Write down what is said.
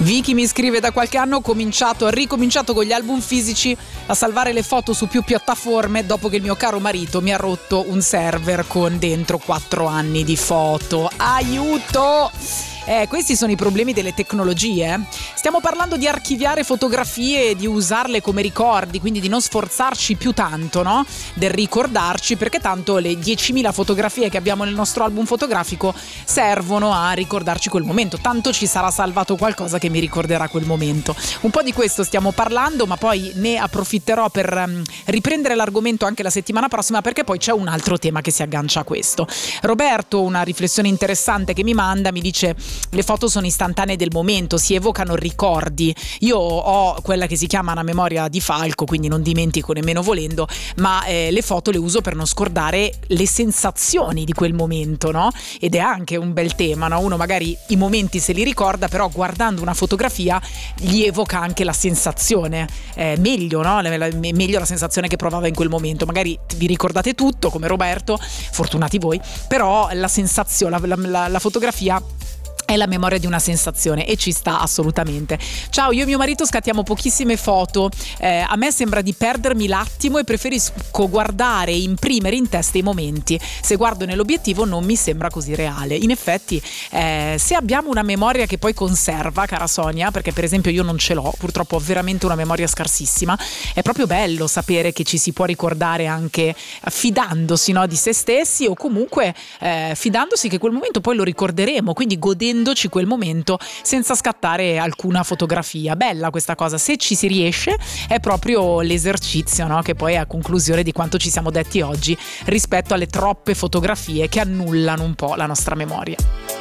Vicky mi scrive: da qualche anno ho ricominciato con gli album fisici a salvare le foto su più piattaforme dopo che il mio caro marito mi ha rotto un server con dentro 4 anni di foto. Aiuto! Questi sono i problemi delle tecnologie. Stiamo parlando di archiviare fotografie e di usarle come ricordi, quindi di non sforzarci più tanto, no? Del ricordarci, perché tanto le 10.000 fotografie che abbiamo nel nostro album fotografico servono a ricordarci quel momento. Tanto ci sarà salvato qualcosa che mi ricorderà quel momento. Un po' di questo stiamo parlando, ma poi ne approfitterò per riprendere l'argomento anche la settimana prossima, perché poi c'è un altro tema che si aggancia a questo. Roberto, una riflessione interessante che mi manda, mi dice: le foto sono istantanee del momento, si evocano ricordi. Io ho quella che si chiama una memoria di falco, quindi non dimentico nemmeno volendo, ma le foto le uso per non scordare le sensazioni di quel momento, no? Ed è anche un bel tema, no? Uno magari i momenti se li ricorda, però guardando una fotografia gli evoca anche la sensazione, meglio, no? Meglio la sensazione che provava in quel momento. Magari vi ricordate tutto come Roberto, fortunati voi, però la sensazione, la fotografia è la memoria di una sensazione e ci sta assolutamente. Ciao, io e mio marito scattiamo pochissime foto, a me sembra di perdermi l'attimo e preferisco guardare e imprimere in testa i momenti. Se guardo nell'obiettivo non mi sembra così reale. In effetti se abbiamo una memoria che poi conserva, cara Sonia, perché per esempio io non ce l'ho, purtroppo ho veramente una memoria scarsissima, è proprio bello sapere che ci si può ricordare anche fidandosi, no, di se stessi, o comunque fidandosi che quel momento poi lo ricorderemo, quindi godendoci quel momento senza scattare alcuna fotografia. Bella questa cosa, se ci si riesce è proprio l'esercizio, no? Che poi è a conclusione di quanto ci siamo detti oggi rispetto alle troppe fotografie che annullano un po' la nostra memoria.